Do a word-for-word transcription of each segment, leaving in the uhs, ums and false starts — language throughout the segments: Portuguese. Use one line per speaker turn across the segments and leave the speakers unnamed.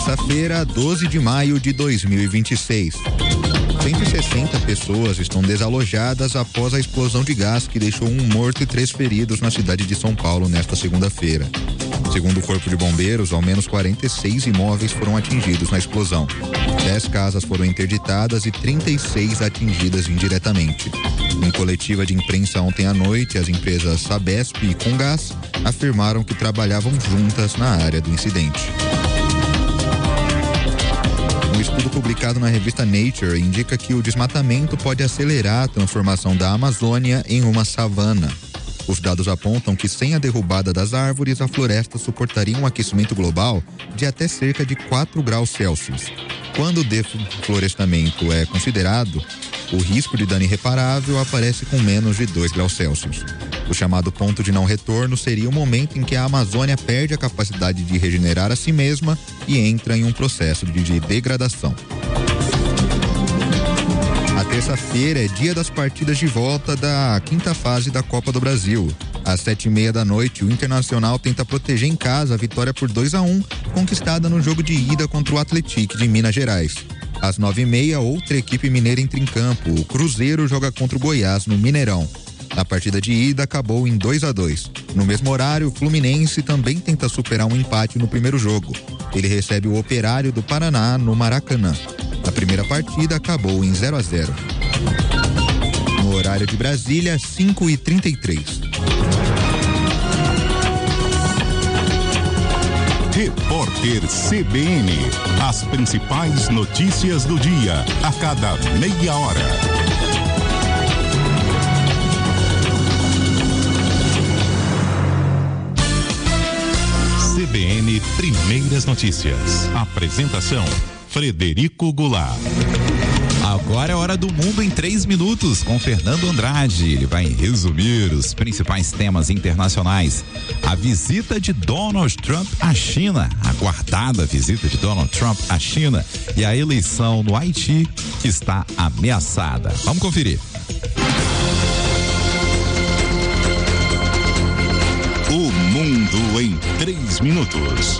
Terça-feira, doze de maio de dois mil e vinte e seis. cento e sessenta pessoas estão desalojadas após a explosão de gás que deixou um morto e três feridos na cidade de São Paulo nesta segunda-feira. Segundo o Corpo de Bombeiros, ao menos quarenta e seis imóveis foram atingidos na explosão. dez casas foram interditadas e trinta e seis atingidas indiretamente. Em coletiva de imprensa ontem à noite, as empresas Sabesp e Comgás afirmaram que trabalhavam juntas na área do incidente. Um estudo publicado na revista Nature indica que o desmatamento pode acelerar a transformação da Amazônia em uma savana. Os dados apontam que sem a derrubada das árvores, a floresta suportaria um aquecimento global de até cerca de quatro graus Celsius. Quando o deflorestamento é considerado, o risco de dano irreparável aparece com menos de dois graus Celsius. O chamado ponto de não retorno seria o momento em que a Amazônia perde a capacidade de regenerar a si mesma e entra em um processo de degradação. A terça-feira é dia das partidas de volta da quinta fase da Copa do Brasil. Às sete e meia da noite, o Internacional tenta proteger em casa a vitória por dois a um, conquistada no jogo de ida contra o Atlético de Minas Gerais. Às nove e meia, outra equipe mineira entra em campo. O Cruzeiro joga contra o Goiás no Mineirão. A partida de ida acabou em dois a dois. No mesmo horário, o Fluminense também tenta superar um empate no primeiro jogo. Ele recebe o Operário do Paraná no Maracanã. A primeira partida acabou em zero a zero. No horário de Brasília, cinco e trinta e três.
Repórter C B N. As principais notícias do dia, a cada meia hora. C B N Primeiras Notícias. Apresentação: Frederico Goulart.
Agora é hora do Mundo em três minutos com Fernando Andrade. Ele vai resumir os principais temas internacionais. A visita de Donald Trump à China, a aguardada visita de Donald Trump à China e a eleição no Haiti que está ameaçada. Vamos conferir.
O Mundo em três minutos.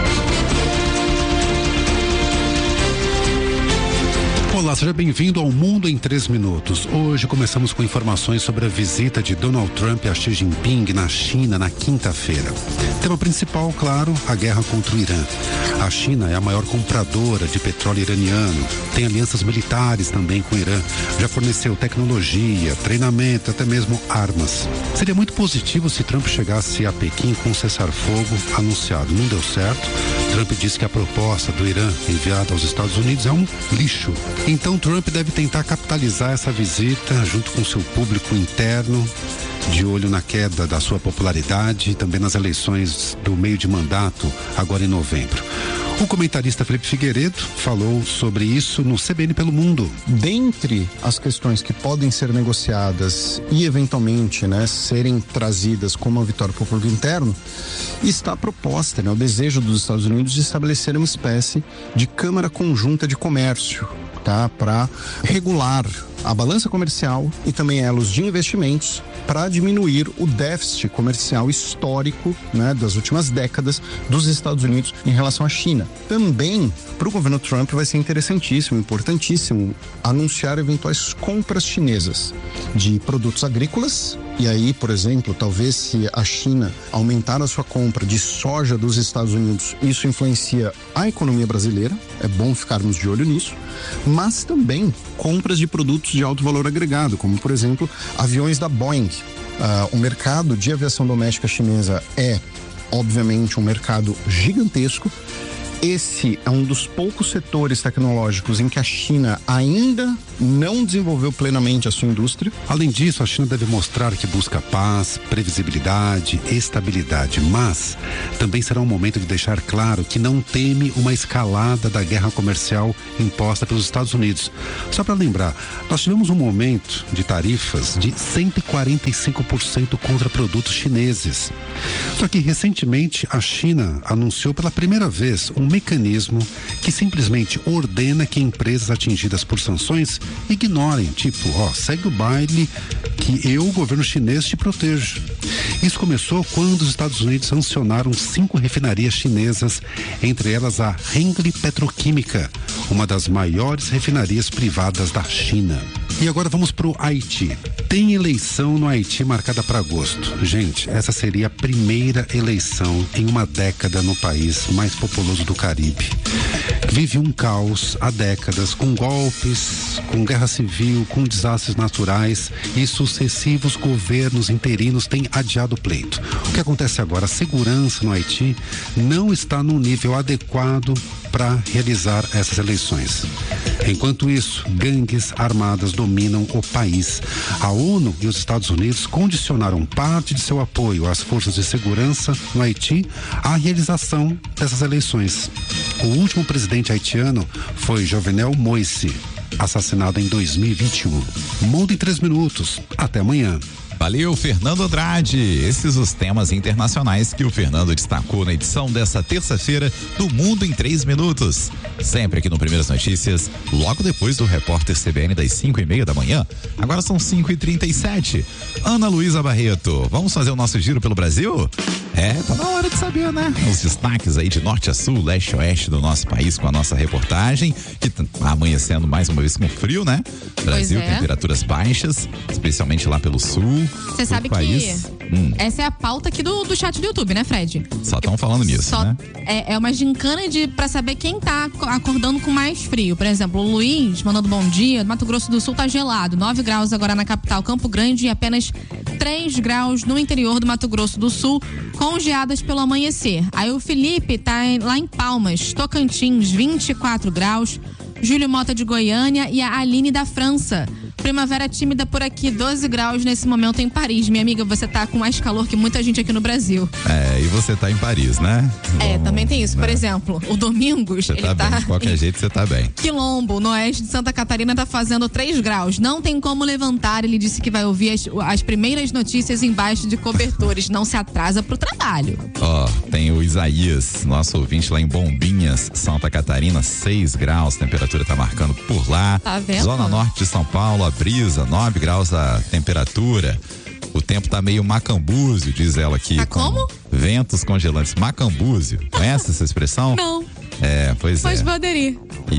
Olá, seja bem-vindo ao Mundo em três minutos. Hoje começamos com informações sobre a visita de Donald Trump a Xi Jinping na China na quinta-feira. Tema principal, claro, a guerra contra o Irã. A China é a maior compradora de petróleo iraniano, tem alianças militares também com o Irã, já forneceu tecnologia, treinamento, até mesmo armas. Seria muito positivo se Trump chegasse a Pequim com um cessar-fogo anunciado. Não deu certo. Trump disse que a proposta do Irã enviada aos Estados Unidos é um lixo. Então Trump deve tentar capitalizar essa visita junto com seu público interno, de olho na queda da sua popularidade e também nas eleições do meio de mandato, agora em novembro. O comentarista Felipe Figueiredo falou sobre isso no C B N pelo Mundo.
Dentre as questões que podem ser negociadas e eventualmente, né, serem trazidas como uma vitória para o público interno, está a proposta, né, o desejo dos Estados Unidos de estabelecer uma espécie de Câmara Conjunta de Comércio, tá, para regular a balança comercial e também elos de investimentos para diminuir o déficit comercial histórico, né, das últimas décadas dos Estados Unidos em relação à China. Também, para o governo Trump, vai ser interessantíssimo, importantíssimo, anunciar eventuais compras chinesas de produtos agrícolas. E aí, por exemplo, talvez se a China aumentar a sua compra de soja dos Estados Unidos, isso influencia a economia brasileira, é bom ficarmos de olho nisso, mas também compras de produtos de alto valor agregado, como, por exemplo, aviões da Boeing. Uh, o mercado de aviação doméstica chinesa é, obviamente, um mercado gigantesco. Esse é um dos poucos setores tecnológicos em que a China ainda não desenvolveu plenamente a sua indústria.
Além disso, a China deve mostrar que busca paz, previsibilidade, estabilidade, mas também será um momento de deixar claro que não teme uma escalada da guerra comercial imposta pelos Estados Unidos. Só para lembrar, nós tivemos um momento de tarifas de cento e quarenta e cinco por cento contra produtos chineses. Só que recentemente a China anunciou pela primeira vez um mecanismo que simplesmente ordena que empresas atingidas por sanções ignorem, tipo, ó, segue o baile que eu, o governo chinês, te protejo. Isso começou quando os Estados Unidos sancionaram cinco refinarias chinesas, entre elas a Hengli Petroquímica, uma das maiores refinarias privadas da China. E agora vamos para o Haiti. Tem eleição no Haiti marcada para agosto. Gente, essa seria a primeira eleição em uma década no país mais populoso do Caribe. Vive um caos há décadas, com golpes, com guerra civil, com desastres naturais, e sucessivos governos interinos têm adiado o pleito. O que acontece agora? A segurança no Haiti não está num nível adequado para realizar essas eleições. Enquanto isso, gangues armadas dominam o país. A ONU e os Estados Unidos condicionaram parte de seu apoio às forças de segurança no Haiti à realização dessas eleições. O último presidente haitiano foi Jovenel Moïse, assassinado em dois mil e vinte e um. Mundo em três minutos. Até amanhã.
Valeu, Fernando Andrade. Esses os temas internacionais que o Fernando destacou na edição dessa terça-feira do Mundo em três minutos. Sempre aqui no Primeiras Notícias, logo depois do repórter C B N das cinco e meia da manhã. Agora são cinco e trinta e sete. Ana Luísa Barreto, vamos fazer o nosso giro pelo Brasil? É, tá na hora de saber, né? Os destaques aí de norte a sul, leste a oeste do nosso país com a nossa reportagem, que tá amanhecendo mais uma vez com frio, né? Brasil,
é.
Temperaturas baixas, especialmente lá pelo sul.
Você sabe
país.
que hum. essa é a pauta aqui do, do chat do YouTube, né, Fred?
Só estão falando nisso,
Só
né?
É, é uma gincana de, pra saber quem tá acordando com mais frio. Por exemplo, o Luiz mandando bom dia. Mato Grosso do Sul tá gelado, nove graus agora na capital Campo Grande e apenas três graus no interior do Mato Grosso do Sul, com geadas pelo amanhecer. Aí o Felipe tá em, lá em Palmas, Tocantins, vinte e quatro graus. Júlio Mota de Goiânia e a Aline da França. Primavera tímida por aqui, doze graus nesse momento em Paris. Minha amiga, você tá com mais calor que muita gente aqui no Brasil.
É, e você tá em Paris, né?
É,
Bom,
também tem isso.
né?
Por exemplo, o Domingos,
você
ele
tá
tá
bem, de qualquer jeito você tá bem.
Quilombo, no oeste de Santa Catarina, tá fazendo três graus. Não tem como levantar. Ele disse que vai ouvir as, as primeiras notícias embaixo de cobertores. Não se atrasa pro trabalho.
Ó, tem o Isaías, nosso ouvinte lá em Bombinhas, Santa Catarina, seis graus, temperatura tá marcando por lá.
Tá vendo?
Zona norte de São Paulo, a brisa, nove graus a temperatura. O tempo tá meio macambúzio, diz ela aqui.
Tá como?
Ventos congelantes. Macambúzio. Conhece essa expressão?
Não.
É, pois
Pois
é.
poderia.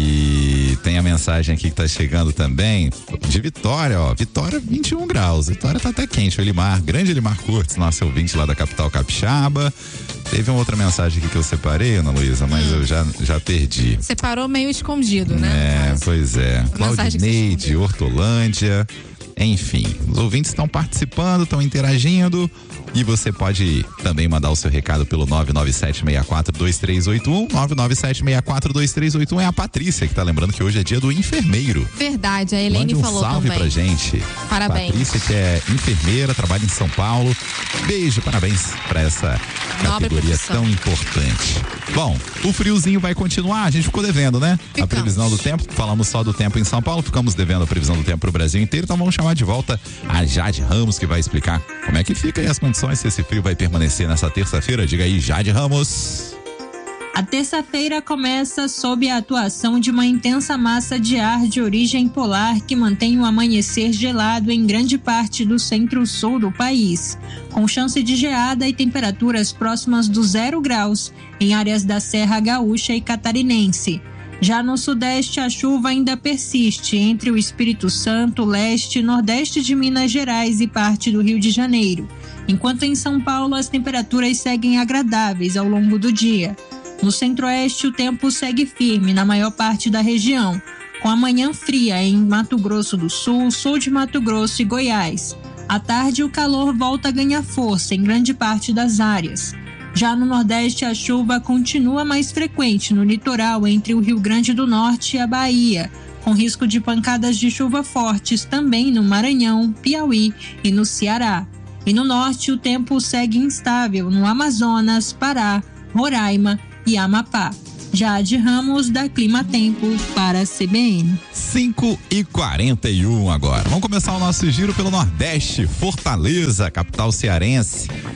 E tem a mensagem aqui que tá chegando também de Vitória, ó. Vitória, vinte e um graus. Vitória tá até quente. O Elimar, grande Elimar Curtis, nosso ouvinte lá da capital capixaba. Teve uma outra mensagem aqui que eu separei, Ana Luísa, mas hum. eu já, já perdi.
Separou meio escondido, né?
É,
Mas...
pois é. Claudineide, Hortolândia. Enfim, os ouvintes estão participando, estão interagindo. E você pode também mandar o seu recado pelo nove nove sete seis quatro dois três oito um. nove nove sete seis quatro dois três oito um é a Patrícia que tá lembrando que hoje é dia do enfermeiro.
Verdade, a Helene
Mande um
falou
salve
também.
pra gente.
Parabéns.
Patrícia, que é enfermeira, trabalha em São Paulo. Beijo, parabéns pra essa
Nobre
categoria
profissão.
tão importante. Bom, o friozinho vai continuar, a gente ficou devendo, né?
Ficamos.
A previsão do tempo, falamos só do tempo em São Paulo, ficamos devendo a previsão do tempo pro Brasil inteiro, então vamos chamar de volta a Jade Ramos, que vai explicar como é que fica aí as condições, se esse frio vai permanecer nessa terça-feira. Diga aí, Jade Ramos.
A terça-feira começa sob a atuação de uma intensa massa de ar de origem polar que mantém o amanhecer gelado em grande parte do centro-sul do país, com chance de geada e temperaturas próximas do zero graus em áreas da Serra Gaúcha e Catarinense. Já no sudeste, a chuva ainda persiste entre o Espírito Santo, leste e nordeste de Minas Gerais e parte do Rio de Janeiro, enquanto em São Paulo as temperaturas seguem agradáveis ao longo do dia. No centro-oeste, o tempo segue firme na maior parte da região, com a manhã fria em Mato Grosso do Sul, sul de Mato Grosso e Goiás. À tarde, o calor volta a ganhar força em grande parte das áreas. Já no Nordeste, a chuva continua mais frequente no litoral entre o Rio Grande do Norte e a Bahia, com risco de pancadas de chuva fortes também no Maranhão, Piauí e no Ceará. E no Norte, o tempo segue instável no Amazonas, Pará, Roraima e Amapá. Jade Ramos, da Clima Tempo, para a C B N.
cinco e quarenta e um agora. Vamos começar o nosso giro pelo Nordeste. Fortaleza, capital cearense. Ô,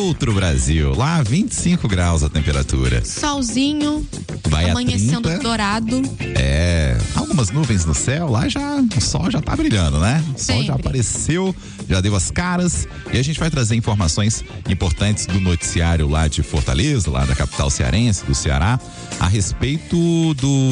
outro Brasil. Lá vinte e cinco graus a temperatura.
Solzinho,
vai
amanhecendo
a trinta.
dourado.
É, algumas nuvens no céu, lá já o sol já tá brilhando, né? O sol
Sempre.
já apareceu, já deu as caras e a gente vai trazer informações importantes do noticiário lá de Fortaleza, lá da capital cearense, do Ceará, a respeito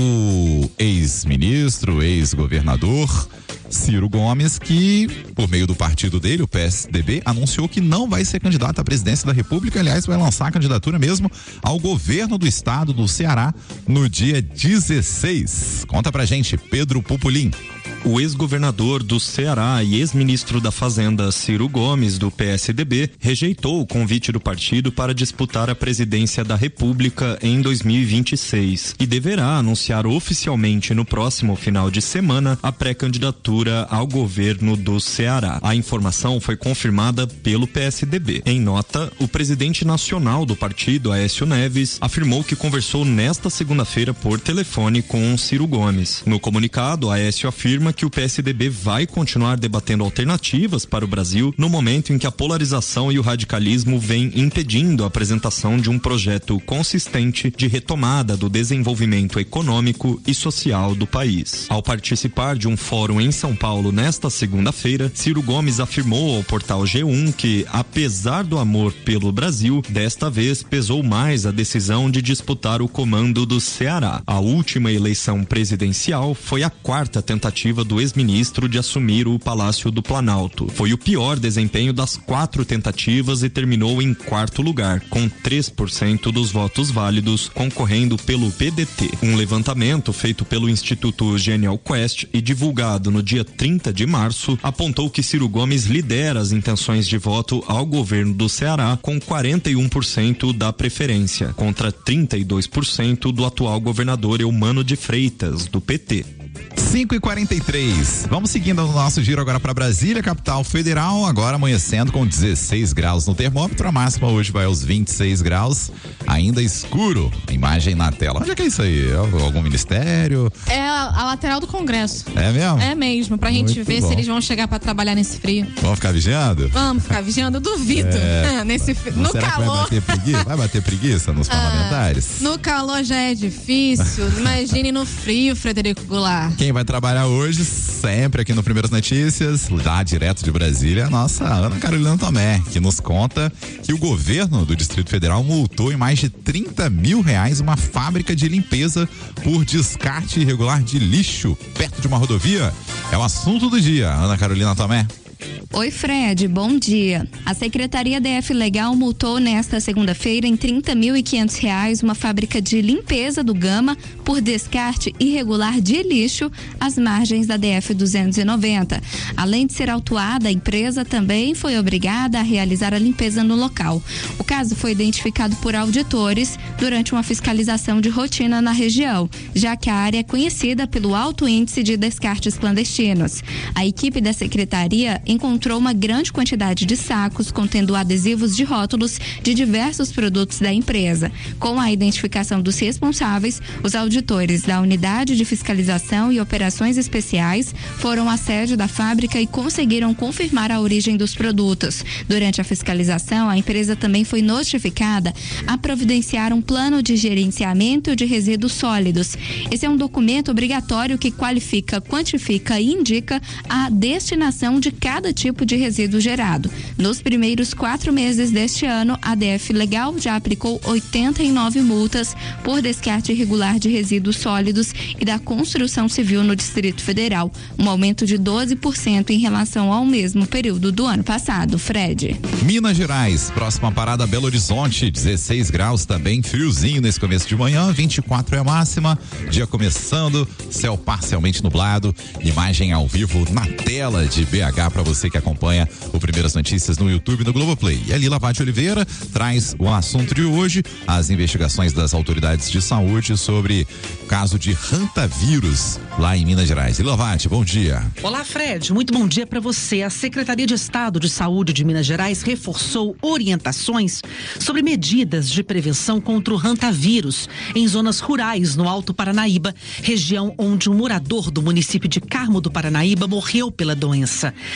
do ex-ministro, ex-governador Ciro Gomes, que, por meio do partido dele, o P S D B, anunciou que não vai ser candidato à presidência da República. Aliás, vai lançar a candidatura mesmo ao governo do estado do Ceará no dia dezesseis. Conta pra gente, Pedro Pupulim.
O ex-governador do Ceará e ex-ministro da Fazenda, Ciro Gomes, do P S D B, rejeitou o convite do partido para disputar a presidência da República em dois mil e vinte e seis e deverá anunciar oficialmente no próximo final de semana a pré-candidatura ao governo do Ceará. A informação foi confirmada pelo P S D B. Em nota, o presidente nacional do partido, Aécio Neves, afirmou que conversou nesta segunda-feira por telefone com Ciro Gomes. No comunicado, Aécio afirma que o P S D B vai continuar debatendo alternativas para o Brasil no momento em que a polarização e o radicalismo vêm impedindo a apresentação de um projeto consistente de retomada do desenvolvimento econômico e social do país. Ao participar de um fórum em São Paulo nesta segunda-feira, Ciro Gomes afirmou ao portal G um que, apesar do amor pelo Brasil, desta vez pesou mais a decisão de disputar o comando do Ceará. A última eleição presidencial foi a quarta tentativa do ex-ministro de assumir o Palácio do Planalto. Foi o pior desempenho das quatro tentativas e terminou em quarto lugar, com três por cento dos votos válidos, concorrendo pelo P D T. Um levantamento feito pelo Instituto Genial Quest e divulgado no dia trinta de março apontou que Ciro Gomes lidera as intenções de voto ao governo do Ceará com quarenta e um por cento da preferência, contra trinta e dois por cento do atual governador Eumano de Freitas, do P T.
cinco e quarenta e três. Vamos seguindo o nosso giro agora para Brasília, capital federal. Agora amanhecendo com dezesseis graus no termômetro. A máxima hoje vai aos vinte e seis graus. Ainda escuro. A imagem na tela. Onde é que é isso aí? Algum ministério?
É a, a lateral do Congresso.
É mesmo?
É mesmo, pra gente
Muito
ver
bom.
se eles vão chegar pra trabalhar nesse frio.
Vamos ficar vigiando?
Vamos ficar vigiando, eu duvido.
É.
nesse frio. No
Será
calor.
que vai bater preguiça? Vai bater preguiça nos parlamentares?
Ah, no calor já é difícil. Imagine no frio, Frederico Goulart.
Quem vai trabalhar hoje, sempre aqui no Primeiras Notícias, lá direto de Brasília, a nossa Ana Carolina Tomé, que nos conta que o governo do Distrito Federal multou em mais de trinta mil reais uma fábrica de limpeza por descarte irregular de lixo perto de uma rodovia. É o assunto do dia, Ana Carolina Tomé.
Oi, Fred, bom dia. A Secretaria D F Legal multou nesta segunda-feira em trinta mil e quinhentos reais uma fábrica de limpeza do Gama por descarte irregular de lixo às margens da D F duzentos e noventa. Além de ser autuada, a empresa também foi obrigada a realizar a limpeza no local. O caso foi identificado por auditores durante uma fiscalização de rotina na região, já que a área é conhecida pelo alto índice de descartes clandestinos. A equipe da Secretaria encontrou uma grande quantidade de sacos contendo adesivos de rótulos de diversos produtos da empresa. Com a identificação dos responsáveis, os auditores da Unidade de Fiscalização e Operações Especiais foram à sede da fábrica e conseguiram confirmar a origem dos produtos. Durante a fiscalização, a empresa também foi notificada a providenciar um plano de gerenciamento de resíduos sólidos. Esse é um documento obrigatório que qualifica, quantifica e indica a destinação de cada tipo de resíduo gerado. Nos primeiros quatro meses deste ano, a D F Legal já aplicou oitenta e nove multas por descarte irregular de resíduos sólidos e da construção civil no Distrito Federal, um aumento de doze por cento em relação ao mesmo período do ano passado. Fred.
Minas Gerais, próxima parada Belo Horizonte, dezesseis graus, também friozinho nesse começo de manhã, vinte e quatro é a máxima, dia começando, céu parcialmente nublado, imagem ao vivo na tela de B H para você que acompanha o Primeiras Notícias no YouTube e no Globoplay. E a Lila Vade Oliveira traz o assunto de hoje, as investigações das autoridades de saúde sobre o caso de hantavírus lá em Minas Gerais. Lila Vade, bom dia.
Olá, Fred, muito bom dia para você. A Secretaria de Estado de Saúde de Minas Gerais reforçou orientações sobre medidas de prevenção contra o hantavírus em zonas rurais no Alto Paranaíba, região onde um morador do município de Carmo do Paranaíba morreu pela doença. A vítima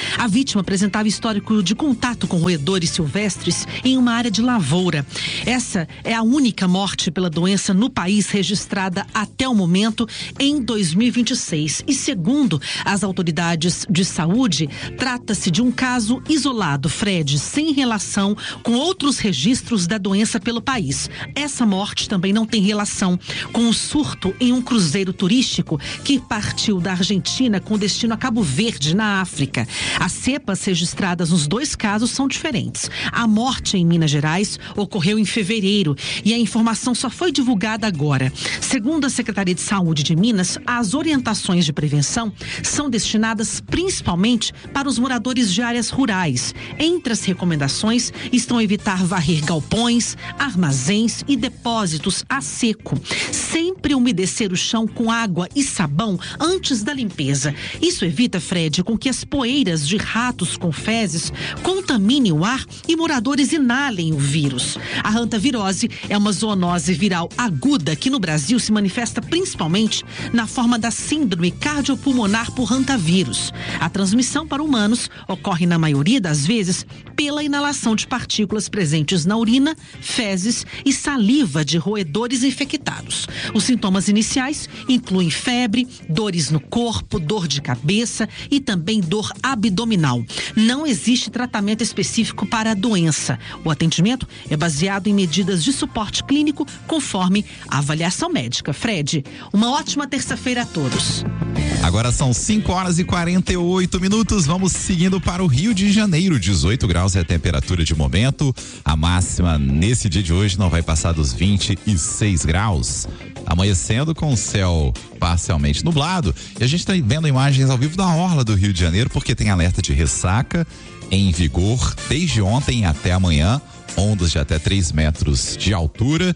vítima apresentava histórico de contato com roedores silvestres em uma área de lavoura. Essa é a única morte pela doença no país registrada até o momento em dois mil e vinte e seis. E segundo as autoridades de saúde, trata-se de um caso isolado, Fred, sem relação com outros registros da doença pelo país. Essa morte também não tem relação com o surto em um cruzeiro turístico que partiu da Argentina com destino a Cabo Verde, na África. As cepas registradas nos dois casos são diferentes. A morte em Minas Gerais ocorreu em fevereiro e a informação só foi divulgada agora. Segundo a Secretaria de Saúde de Minas, as orientações de prevenção são destinadas principalmente para os moradores de áreas rurais. Entre as recomendações estão evitar varrer galpões, armazéns e depósitos a seco. Sempre umedecer o chão com água e sabão antes da limpeza. Isso evita, Fred, com que as poeiras de ratos com fezes contaminem o ar e moradores inalem o vírus. A hantavirose é uma zoonose viral aguda que no Brasil se manifesta principalmente na forma da síndrome cardiopulmonar por hantavírus. A transmissão para humanos ocorre na maioria das vezes pela inalação de partículas presentes na urina, fezes e saliva de roedores infectados. Os sintomas iniciais incluem febre, dores no corpo, dor de cabeça e também dor abdominal. Não existe tratamento específico para a doença. O atendimento é baseado em medidas de suporte clínico conforme a avaliação médica. Fred, uma ótima terça-feira a todos.
Agora são cinco horas e quarenta e oito minutos. Vamos seguindo para o Rio de Janeiro. dezoito graus é a temperatura de momento. A máxima nesse dia de hoje não vai passar dos vinte e seis graus. Amanhecendo com o céu parcialmente nublado. E a gente está vendo imagens ao vivo da orla do Rio de Janeiro, porque tem alerta de ressaca em vigor desde ontem até amanhã. Ondas de até três metros de altura.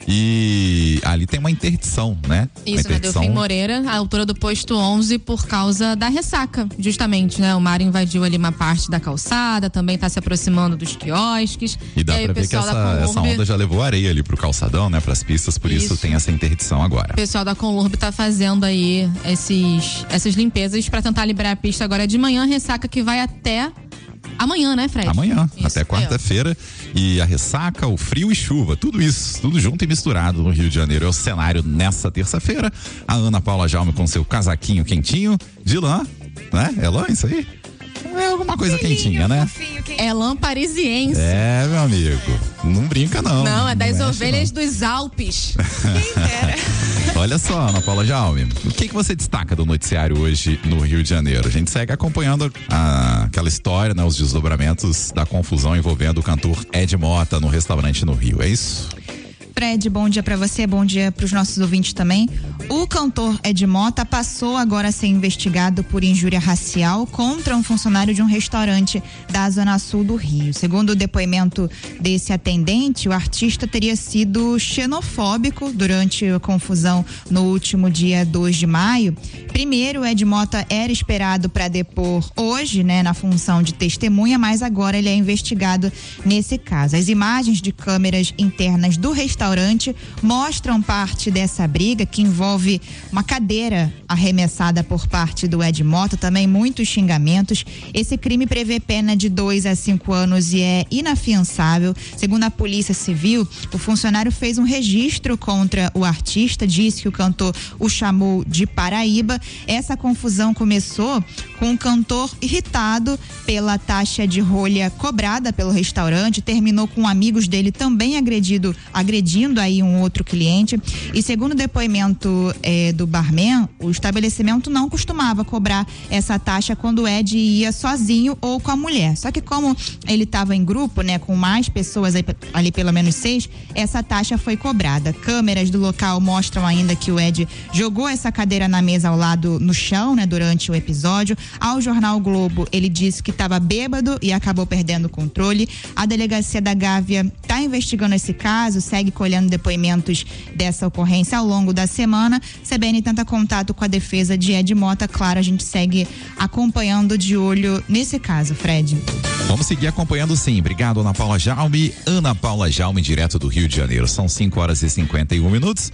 E ali tem uma interdição, né?
Isso,
interdição...
na Delfim Moreira, a altura do posto onze, por causa da ressaca, justamente, né? O mar invadiu ali uma parte da calçada, também está se aproximando dos quiosques.
E dá e pra ver que essa, essa onda já levou areia ali pro calçadão, né? Pras pistas, por isso, isso tem essa interdição agora.
O pessoal da Conlurb tá fazendo aí esses, essas limpezas para tentar liberar a pista agora de manhã, ressaca que vai até... amanhã, né, Fred?
Amanhã, isso, até quarta-feira. E a ressaca, o frio e chuva, tudo isso, tudo junto e misturado no Rio de Janeiro. É o cenário nessa terça-feira. A Ana Paula Jaume com seu casaquinho quentinho de lã, né? É lã isso aí? É alguma coisa Filhinho, quentinha, né?
Fofinho, quentinho. É lã parisiense.
É, meu amigo. Não brinca, não.
Não, é das
não
ovelhas
mexe,
dos Alpes. Quem dera.
Olha só, Ana Paula Jaume, o que que você destaca do noticiário hoje no Rio de Janeiro? A gente segue acompanhando a, aquela história, né? Os desdobramentos da confusão envolvendo o cantor Ed Mota no restaurante no Rio, é isso?
Fred, bom dia para você, bom dia para os nossos ouvintes também. O cantor Ed Mota passou agora a ser investigado por injúria racial contra um funcionário de um restaurante da Zona Sul do Rio. Segundo o depoimento desse atendente, o artista teria sido xenofóbico durante a confusão no último dia dois de maio. Primeiro, Ed Mota era esperado para depor hoje, né, na função de testemunha, mas agora ele é investigado nesse caso. As imagens de câmeras internas do restaurante mostram parte dessa briga, que envolve uma cadeira arremessada por parte do Ed Mota, também muitos xingamentos. Esse crime prevê pena de dois a cinco anos e é inafiançável. Segundo a Polícia Civil, o funcionário fez um registro contra o artista, disse que o cantor o chamou de Paraíba. Essa confusão começou com o cantor irritado pela taxa de rolha cobrada pelo restaurante, terminou com amigos dele também agredido, agredindo aí um outro cliente. E segundo o depoimento eh, do barman, o estabelecimento não costumava cobrar essa taxa quando o Ed ia sozinho ou com a mulher. Só que como ele estava em grupo, né, com mais pessoas aí, ali pelo menos seis, essa taxa foi cobrada. Câmeras do local mostram ainda que o Ed jogou essa cadeira na mesa ao lado no chão, né, durante o episódio. Ao jornal Globo, ele disse que estava bêbado e acabou perdendo o controle. A delegacia da Gávea está investigando esse caso, segue colhendo depoimentos dessa ocorrência ao longo da semana. C B N tenta contato com a defesa de Ed Mota. Claro, a gente segue acompanhando de olho nesse caso, Fred.
Vamos seguir acompanhando, sim. Obrigado, Ana Paula Jaume. Ana Paula Jaume, direto do Rio de Janeiro. São cinco horas e cinquenta e um minutos.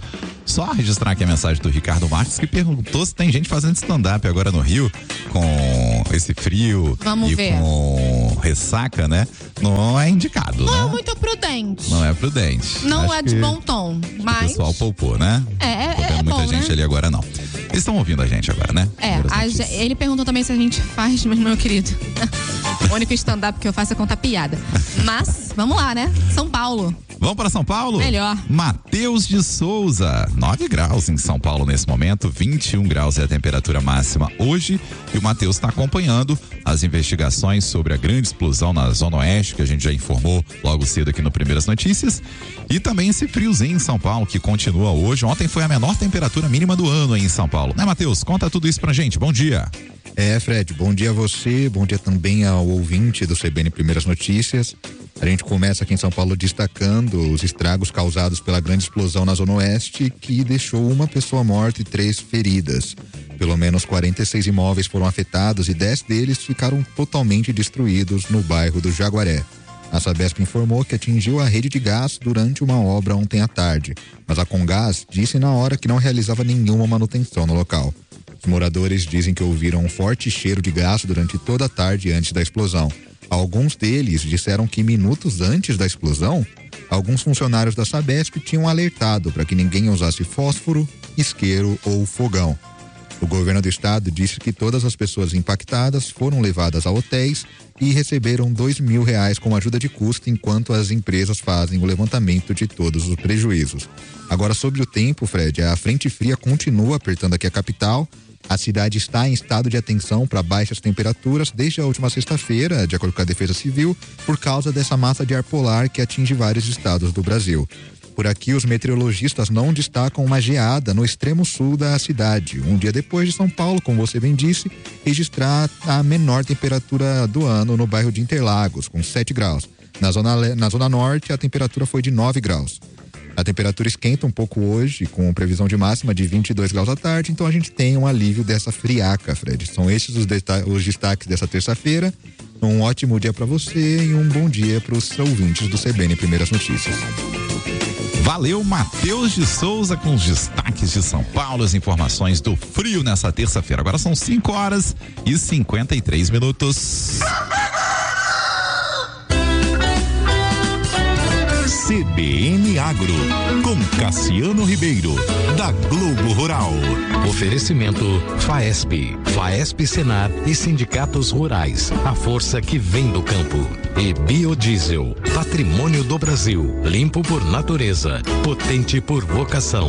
Só registrar aqui a mensagem do Ricardo Marques, que perguntou se tem gente fazendo stand-up agora no Rio com esse frio.
Vamos
e
ver.
Com ressaca, né? Não é indicado,
Não
né?
é muito prudente.
Não é prudente.
Não
Acho
é de
que
bom tom, mas...
O pessoal poupou, né?
É, é,
Tô vendo
é
muita
bom,
gente
né?
ali agora, não. Eles estão ouvindo a gente agora, né?
É, a ge- ele perguntou também se a gente faz, mas meu querido, o único stand-up que eu faço é contar piada. Mas, vamos lá, né? São Paulo.
Vamos para São Paulo?
Melhor.
Matheus de Souza, nove graus em São Paulo nesse momento, vinte e um graus é a temperatura máxima hoje, e o Matheus está acompanhando as investigações sobre a grande explosão na Zona Oeste, que a gente já informou logo cedo aqui no Primeiras Notícias, e também esse friozinho em São Paulo, que continua hoje. Ontem foi a menor temperatura mínima do ano aí em São Paulo, né, Matheus? Conta tudo isso pra gente, bom dia.
É, Fred, bom dia a você, bom dia também ao ouvinte do C B N Primeiras Notícias. A gente começa aqui em São Paulo destacando os estragos causados pela grande explosão na Zona Oeste, que deixou uma pessoa morta e três feridas. Pelo menos quarenta e seis imóveis foram afetados e dez deles ficaram totalmente destruídos no bairro do Jaguaré. A Sabesp informou que atingiu a rede de gás durante uma obra ontem à tarde, mas a Comgás disse na hora que não realizava nenhuma manutenção no local. Os moradores dizem que ouviram um forte cheiro de gás durante toda a tarde antes da explosão. Alguns deles disseram que minutos antes da explosão, alguns funcionários da Sabesp tinham alertado para que ninguém usasse fósforo, isqueiro ou fogão. O governo do estado disse que todas as pessoas impactadas foram levadas a hotéis e receberam dois mil reais como ajuda de custo, enquanto as empresas fazem o levantamento de todos os prejuízos. Agora, sobre o tempo, Fred, a frente fria continua apertando aqui a capital. A cidade está em estado de atenção para baixas temperaturas desde a última sexta-feira, de acordo com a Defesa Civil, por causa dessa massa de ar polar que atinge vários estados do Brasil. Por aqui, os meteorologistas não destacam uma geada no extremo sul da cidade, um dia depois de São Paulo, como você bem disse, registrar a menor temperatura do ano no bairro de Interlagos, com sete graus. Na zona, na zona norte, a temperatura foi de nove graus. A temperatura esquenta um pouco hoje, com previsão de máxima de vinte e dois graus à tarde, então a gente tem um alívio dessa friaca, Fred. São esses os, deta- os destaques dessa terça-feira. Um ótimo dia para você e um bom dia para os ouvintes do C B N Primeiras Notícias.
Valeu, Matheus de Souza, com os destaques de São Paulo, as informações do frio nessa terça-feira. Agora são cinco horas e cinquenta e três minutos.
C B N Agro, com Cassiano Ribeiro, da Globo Rural.
Oferecimento Faesp, Faesp Senar e sindicatos rurais, a força que vem do campo. E Biodiesel, patrimônio do Brasil, limpo por natureza, potente por vocação.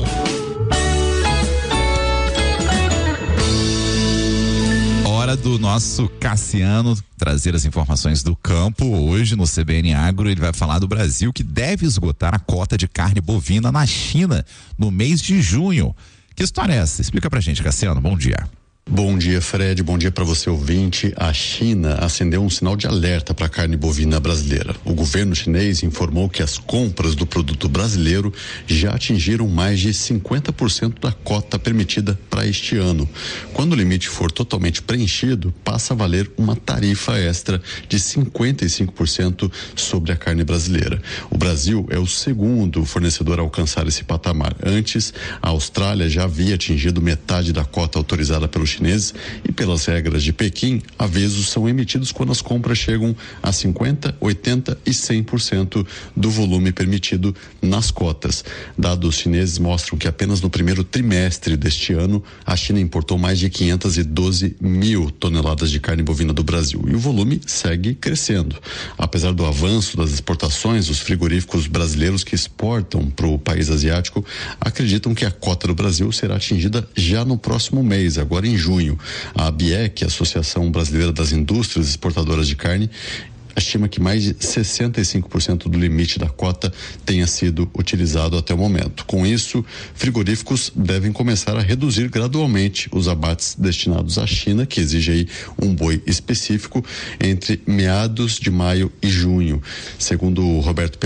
Hora do nosso Cassiano trazer as informações do campo. Hoje no C B N Agro ele vai falar do Brasil, que deve esgotar a cota de carne bovina na China no mês de junho. Que história é essa? Explica pra gente, Cassiano. Bom dia.
Bom dia, Fred. Bom dia para você, ouvinte. A China acendeu um sinal de alerta para a carne bovina brasileira. O governo chinês informou que as compras do produto brasileiro já atingiram mais de cinquenta por cento da cota permitida para este ano. Quando o limite for totalmente preenchido, passa a valer uma tarifa extra de cinquenta e cinco por cento sobre a carne brasileira. O Brasil é o segundo fornecedor a alcançar esse patamar. Antes, a Austrália já havia atingido metade da cota autorizada pelos chineses e, pelas regras de Pequim, avisos são emitidos quando as compras chegam a cinquenta, oitenta e cem por cento do volume permitido nas cotas. Dados chineses mostram que apenas no primeiro trimestre deste ano a China importou mais de quinhentas e doze mil toneladas de carne bovina do Brasil e o volume segue crescendo. Apesar do avanço das exportações, os frigoríficos brasileiros que exportam para o país asiático acreditam que a cota do Brasil será atingida já no próximo mês, agora em junho. A ABIEC, Associação Brasileira das Indústrias Exportadoras de Carne, estima que mais de sessenta e cinco por cento do limite da cota tenha sido utilizado até o momento. Com isso, frigoríficos devem começar a reduzir gradualmente os abates destinados à China, que exige aí um boi específico, entre meados de maio e junho. Segundo o Roberto Perosa,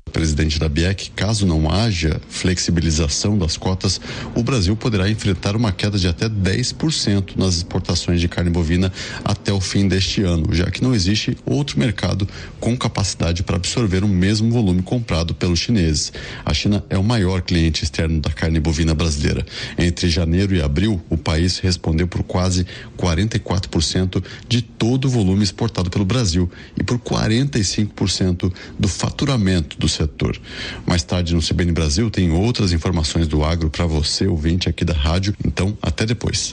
Presidente da B I E C, caso não haja flexibilização das cotas, o Brasil poderá enfrentar uma queda de até dez por cento nas exportações de carne bovina até o fim deste ano, já que não existe outro mercado com capacidade para absorver o mesmo volume comprado pelos chineses. A China é o maior cliente externo da carne bovina brasileira. Entre janeiro e abril, o país respondeu por quase quarenta e quatro por cento de todo o volume exportado pelo Brasil e por quarenta e cinco por cento do faturamento do setor. Mais tarde no C B N Brasil tem outras informações do agro para você, ouvinte aqui da rádio. Então, até depois.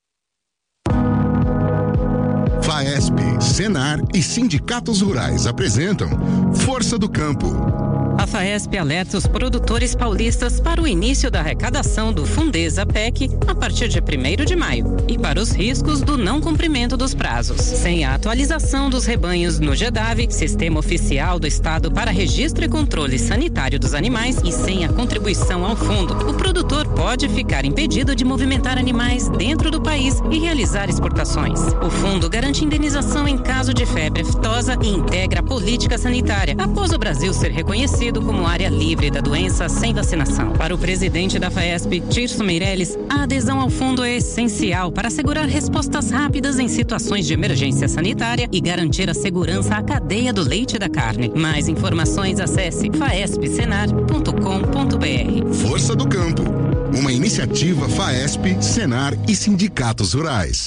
FAESP, Senar e sindicatos rurais apresentam Força do Campo.
A FAESP alerta os produtores paulistas para o início da arrecadação do Fundesa P E C a partir de primeiro de maio e para os riscos do não cumprimento dos prazos. Sem a atualização dos rebanhos no GEDAV, Sistema Oficial do Estado para Registro e Controle Sanitário dos Animais, e sem a contribuição ao fundo, o produtor pode ficar impedido de movimentar animais dentro do país e realizar exportações. O fundo garante indenização em caso de febre aftosa e integra a política sanitária, após o Brasil ser reconhecido como área livre da doença sem vacinação. Para o presidente da FAESP, Tirso Meirelles, a adesão ao fundo é essencial para assegurar respostas rápidas em situações de emergência sanitária e garantir a segurança à cadeia do leite e da carne. Mais informações, acesse faesp senar ponto com ponto br.
Força do Campo, uma iniciativa FAESP, Senar e sindicatos rurais.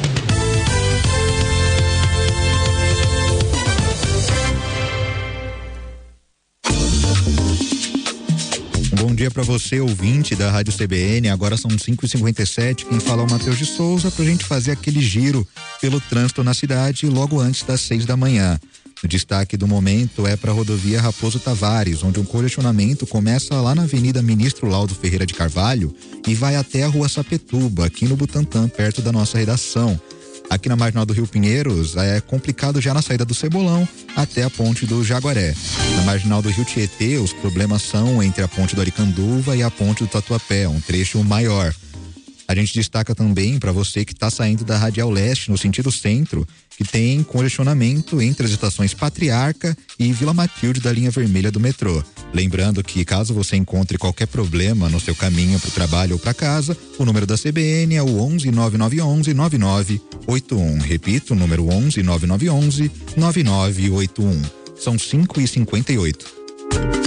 Bom dia para você, ouvinte da Rádio C B N. Agora são cinco e cinquenta e sete. Quem fala é o Matheus de Souza, pra gente fazer aquele giro pelo trânsito na cidade logo antes das seis da manhã. O destaque do momento é para a rodovia Raposo Tavares, onde um congestionamento começa lá na Avenida Ministro Laudo Ferreira de Carvalho e vai até a Rua Sapetuba, aqui no Butantã, perto da nossa redação. Aqui na Marginal do Rio Pinheiros é complicado já na saída do Cebolão até a ponte do Jaguaré. Na Marginal do Rio Tietê, os problemas são entre a ponte do Aricanduva e a ponte do Tatuapé, um trecho maior. A gente destaca também para você que está saindo da Radial Leste no sentido centro, que tem congestionamento entre as estações Patriarca e Vila Matilde da linha vermelha do metrô. Lembrando que caso você encontre qualquer problema no seu caminho para o trabalho ou para casa, o número da C B N é o onze nove nove onze nove nove oito um. Repito, o número onze nove nove onze nove nove oito um. São cinco e cinquenta e oito.